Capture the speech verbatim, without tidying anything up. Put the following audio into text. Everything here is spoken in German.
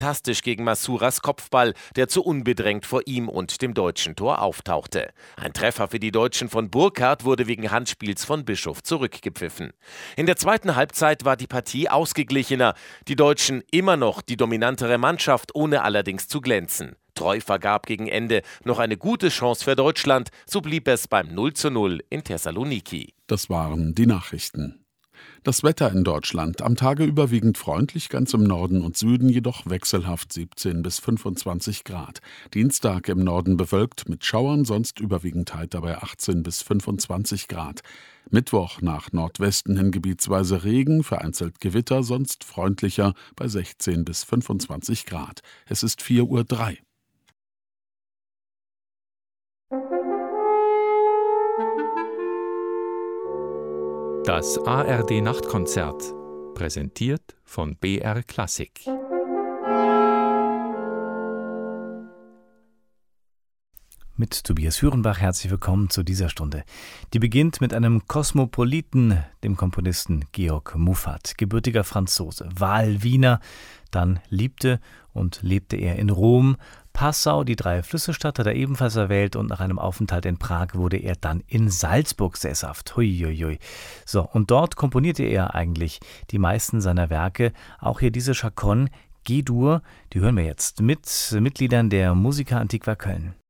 fantastisch gegen Masuras Kopfball, der zu unbedrängt vor ihm und dem deutschen Tor auftauchte. Ein Treffer für die Deutschen von Burkhardt wurde wegen Handspiels von Bischof zurückgepfiffen. In der zweiten Halbzeit war die Partie ausgeglichener. Die Deutschen immer noch die dominantere Mannschaft, ohne allerdings zu glänzen. Treu vergab gegen Ende noch eine gute Chance für Deutschland, so blieb es beim null zu null in Thessaloniki. Das waren die Nachrichten. Das Wetter in Deutschland: am Tage überwiegend freundlich, ganz im Norden und Süden jedoch wechselhaft siebzehn bis fünfundzwanzig Grad. Dienstag im Norden bewölkt mit Schauern, sonst überwiegend heiter bei achtzehn bis fünfundzwanzig Grad. Mittwoch nach Nordwesten hin gebietsweise Regen, vereinzelt Gewitter, sonst freundlicher bei sechzehn bis fünfundzwanzig Grad. Es ist vier Uhr drei. Das A R D-Nachtkonzert, präsentiert von B R Klassik. Mit Tobias Hürenbach herzlich willkommen zu dieser Stunde. Die beginnt mit einem Kosmopoliten, dem Komponisten Georg Muffat, gebürtiger Franzose, Wahlwiener. Dann liebte und lebte er in Rom. Passau, die Drei-Flüsse-Stadt, hat er ebenfalls erwählt, und nach einem Aufenthalt in Prag wurde er dann in Salzburg sesshaft. Huiuiui. So, und dort komponierte er eigentlich die meisten seiner Werke. Auch hier diese Chaconne G-Dur, die hören wir jetzt mit Mitgliedern der Musica Antiqua Köln.